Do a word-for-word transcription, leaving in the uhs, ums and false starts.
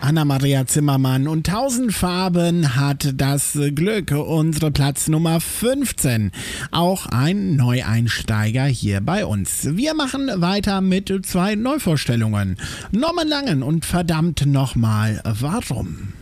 Anna-Maria Zimmermann und tausend Farben hat das Glück, unsere Platz Nummer fünfzehn. Auch ein Neueinsteiger hier bei uns. Wir machen weiter mit zwei Neuvorstellungen. Norman Langen und verdammt nochmal, warum?